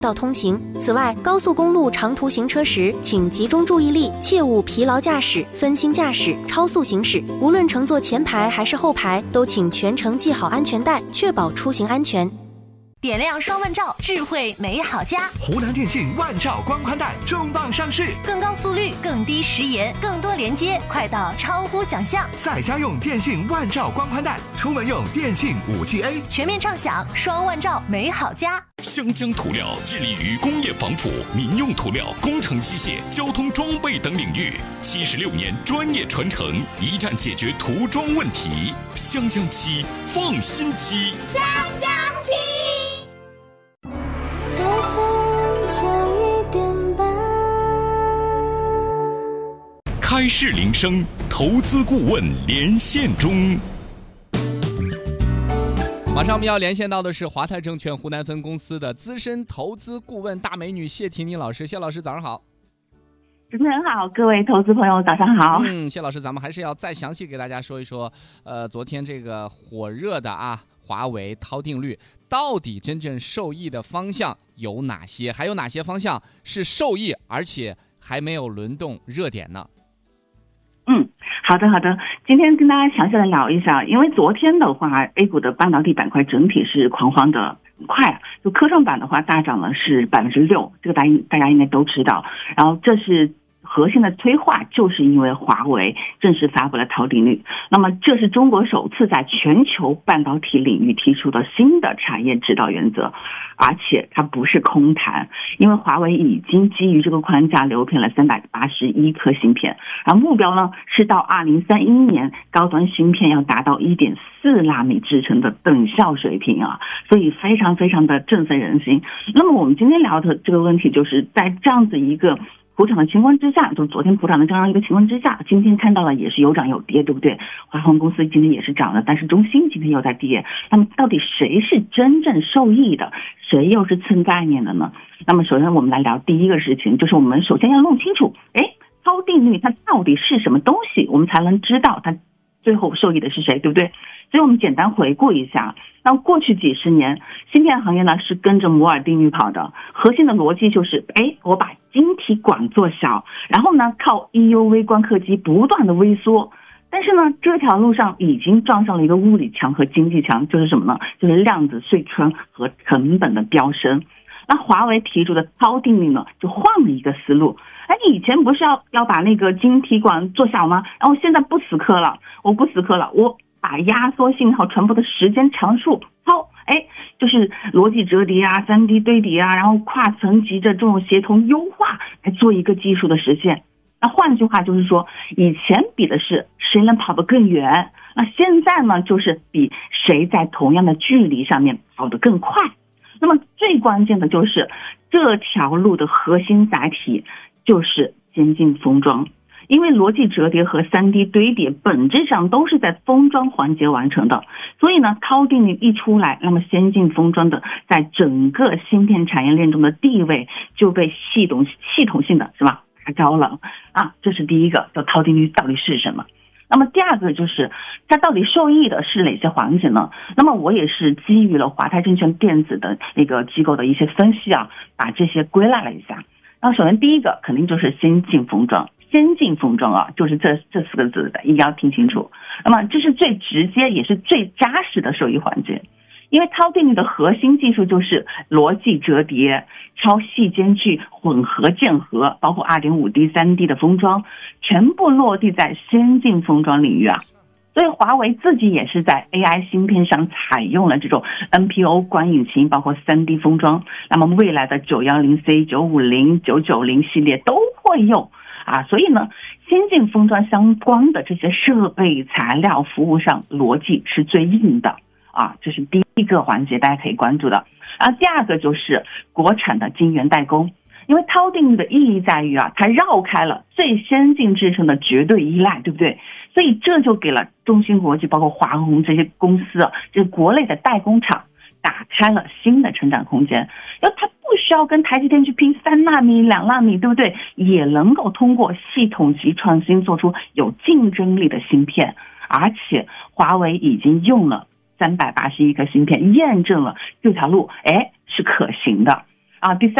道通行。此外，高速公路长途行车时，请集中注意力，切勿疲劳驾驶、分心驾驶、超速行驶。无论乘坐前排还是后排，都请全程系好安全带，确保出行安全。 点亮双万兆，智慧美好家。 湖南电信万兆光宽带重磅上市， 更高速率，更低时延，更多连接，快到超乎想象。 在家用电信万兆光宽带，出门用电信5G A， 全面畅享双万兆美好家。 湘江涂料致力于工业防腐、民用涂料、工程机械、交通装备等领域，76年专业传承，一站解决涂装问题。湘江漆，放心漆。 湘江漆。 开市铃声，投资顾问连线中。 马上我们要连线到的是华泰证券湖南分公司的资深投资顾问大美女谢婷婷老师。谢老师早上好。 主持人好，各位投资朋友早上好。 谢老师，咱们还是要再详细给大家说一说，昨天这个火热的华为淘定律到底真正受益的方向有哪些？还有哪些方向是受益而且还没有轮动热点呢？ 好的，今天跟大家详细的聊一下，因为昨天的话 A 股的半导体板块整体是狂欢的快，就科创板的话大涨了是6%，这个大家应该都知道。然后这是核心的催化，就是因为华为正式发布了淘定律。那么这是中国首次在全球半导体领域提出的新的产业指导原则，而且它不是空谈，因为华为已经基于这个框架流片了381颗芯片，然后目标呢是到2031年高端芯片要达到1.4纳米制程的等效水平啊，所以非常非常的振奋人心。那么我们今天聊的这个问题，就是在这样子一个普涨的情况之下，就昨天普涨的这样一个情况之下，今天看到了也是有涨有跌，对不对？华虹公司今天也是涨了，但是中芯今天又在跌。那么到底谁是真正受益的，谁又是蹭概念的呢？那么首先我们来聊第一个事情，就是我们首先要弄清楚，淘定律它到底是什么东西，我们才能知道它最后受益的是谁，对不对？所以我们简单回顾一下，那过去几十年芯片行业呢是跟着摩尔定律跑的，核心的逻辑就是我把晶体管做小，然后呢靠 EUV 光刻机不断的微缩。但是呢这条路上已经撞上了一个物理墙和经济墙，就是什么呢？就是量子隧穿和成本的飙升。那华为提出的淘定律呢就换了一个思路，你以前不是要把那个晶体管做小吗？然后现在不死磕了，我把压缩信号传播的时间常数就是逻辑折叠啊、3D 堆叠啊，然后跨层级的这种协同优化来做一个技术的实现。那换句话就是说，以前比的是谁能跑得更远，那现在呢就是比谁在同样的距离上面跑得更快。那么最关键的就是这条路的核心载体就是先进封装，因为逻辑折叠和 3D 堆叠本质上都是在封装环节完成的，所以呢淘定律一出来，那么先进封装的在整个芯片产业链中的地位就被系统性的是吧打高了这是第一个，叫淘定律到底是什么。那么第二个就是它到底受益的是哪些环节呢？那么我也是基于了华泰证券电子的那个机构的一些分析把这些归纳了一下。那首先第一个肯定就是先进封装，就是这4个字的，一定要听清楚。那么这是最直接也是最扎实的受益环节，因为淘定律的核心技术就是逻辑折叠、超细间距、混合键合，包括 2.5D、3D 的封装，全部落地在先进封装领域所以华为自己也是在 AI 芯片上采用了这种 NPO 光引擎，包括 3D 封装。那么未来的 910C、950、990系列都会用所以呢先进封装相关的这些设备、材料、服务上逻辑是最硬的这是第一个环节大家可以关注的。然后第二个就是国产的晶圆代工，因为淘定律的意义在于它绕开了最先进制程的绝对依赖，对不对？所以这就给了中芯国际包括华虹这些公司这国内的代工厂打开了新的成长空间，它不需要跟台积电去拼3纳米、2纳米，对不对？也能够通过系统级创新做出有竞争力的芯片，而且华为已经用了381颗芯片，验证了这条路是可行的。 第三